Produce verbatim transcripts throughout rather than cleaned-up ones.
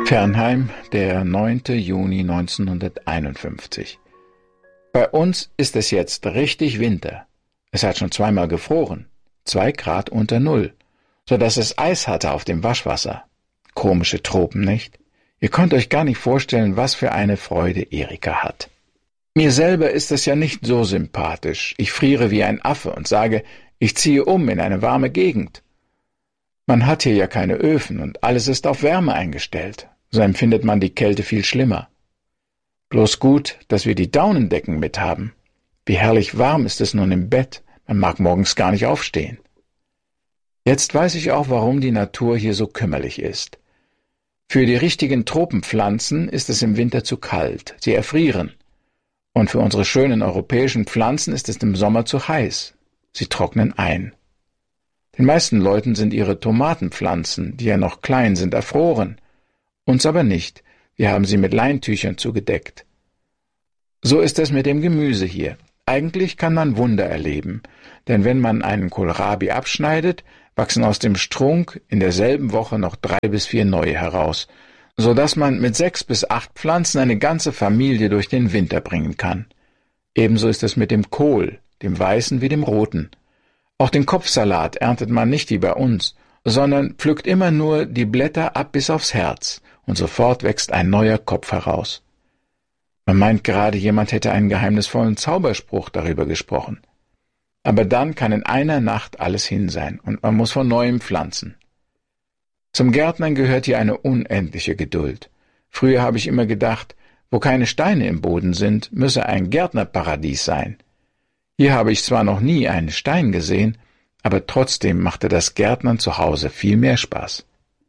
Fernheim, der neunte Juni neunzehnhunderteinundfünfzig. Bei uns ist es jetzt richtig Winter. Es hat schon zweimal gefroren, zwei Grad unter Null, so dass es Eis hatte auf dem Waschwasser. Komische Tropen, nicht? Ihr könnt euch gar nicht vorstellen, was für eine Freude Erika hat. Mir selber ist es ja nicht so sympathisch. Ich friere wie ein Affe und sage, ich ziehe um in eine warme Gegend. Man hat hier ja keine Öfen und alles ist auf Wärme eingestellt. So empfindet man die Kälte viel schlimmer. Bloß gut, dass wir die Daunendecken mit haben. Wie herrlich warm ist es nun im Bett. Man mag morgens gar nicht aufstehen. Jetzt weiß ich auch, warum die Natur hier so kümmerlich ist. Für die richtigen Tropenpflanzen ist es im Winter zu kalt. Sie erfrieren. Und für unsere schönen europäischen Pflanzen ist es im Sommer zu heiß. Sie trocknen ein. Den meisten Leuten sind ihre Tomatenpflanzen, die ja noch klein sind, erfroren. Uns aber nicht. Wir haben sie mit Leintüchern zugedeckt. So ist es mit dem Gemüse hier. Eigentlich kann man Wunder erleben, denn wenn man einen Kohlrabi abschneidet, wachsen aus dem Strunk in derselben Woche noch drei bis vier neue heraus, so dass man mit sechs bis acht Pflanzen eine ganze Familie durch den Winter bringen kann. Ebenso ist es mit dem Kohl, dem weißen wie dem roten. Auch den Kopfsalat erntet man nicht wie bei uns, sondern pflückt immer nur die Blätter ab bis aufs Herz, und sofort wächst ein neuer Kopf heraus. Man meint gerade, jemand hätte einen geheimnisvollen Zauberspruch darüber gesprochen. Aber dann kann in einer Nacht alles hin sein, und man muss von neuem pflanzen. Zum Gärtnern gehört hier eine unendliche Geduld. Früher habe ich immer gedacht, wo keine Steine im Boden sind, müsse ein Gärtnerparadies sein. Hier habe ich zwar noch nie einen Stein gesehen, aber trotzdem machte das Gärtnern zu Hause viel mehr Spaß.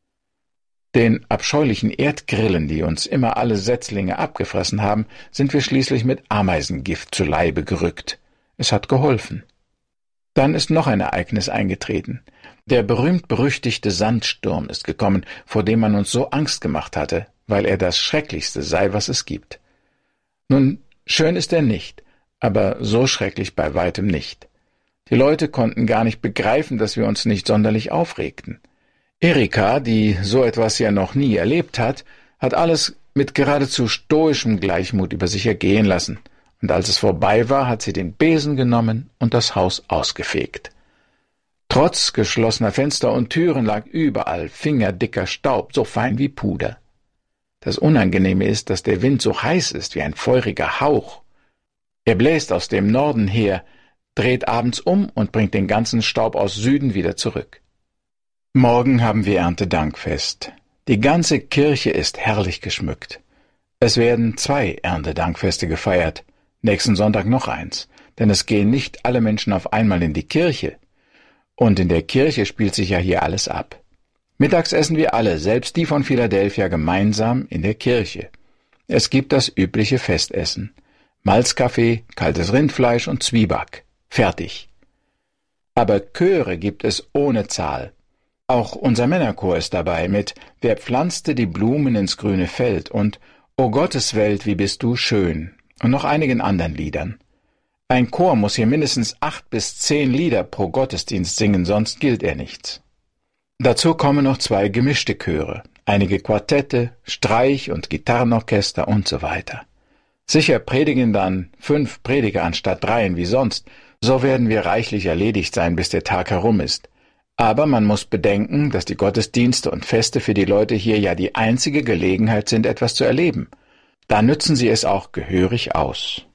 Den abscheulichen Erdgrillen, die uns immer alle Setzlinge abgefressen haben, sind wir schließlich mit Ameisengift zu Leibe gerückt. Es hat geholfen. Dann ist noch ein Ereignis eingetreten. Der berühmt-berüchtigte Sandsturm ist gekommen, vor dem man uns so Angst gemacht hatte, weil er das Schrecklichste sei, was es gibt. Nun, schön ist er nicht, aber so schrecklich bei weitem nicht. Die Leute konnten gar nicht begreifen, dass wir uns nicht sonderlich aufregten. Erika, die so etwas ja noch nie erlebt hat, hat alles mit geradezu stoischem Gleichmut über sich ergehen lassen, und als es vorbei war, hat sie den Besen genommen und das Haus ausgefegt. Trotz geschlossener Fenster und Türen lag überall fingerdicker Staub, so fein wie Puder. Das Unangenehme ist, dass der Wind so heiß ist wie ein feuriger Hauch. Er bläst aus dem Norden her, dreht abends um und bringt den ganzen Staub aus Süden wieder zurück. Morgen haben wir Erntedankfest. Die ganze Kirche ist herrlich geschmückt. Es werden zwei Erntedankfeste gefeiert, nächsten Sonntag noch eins, denn es gehen nicht alle Menschen auf einmal in die Kirche. Und in der Kirche spielt sich ja hier alles ab. Mittags essen wir alle, selbst die von Philadelphia, gemeinsam in der Kirche. Es gibt das übliche Festessen. Malzkaffee, kaltes Rindfleisch und Zwieback. Fertig. Aber Chöre gibt es ohne Zahl. Auch unser Männerchor ist dabei mit »Wer pflanzte die Blumen ins grüne Feld« und »O Gotteswelt, wie bist du schön« und noch einigen anderen Liedern. Ein Chor muss hier mindestens acht bis zehn Lieder pro Gottesdienst singen, sonst gilt er nichts. Dazu kommen noch zwei gemischte Chöre, einige Quartette, Streich- und Gitarrenorchester und so weiter. Sicher predigen dann fünf Prediger anstatt dreien wie sonst, so werden wir reichlich erledigt sein, bis der Tag herum ist. Aber man muss bedenken, dass die Gottesdienste und Feste für die Leute hier ja die einzige Gelegenheit sind, etwas zu erleben. Da nützen sie es auch gehörig aus.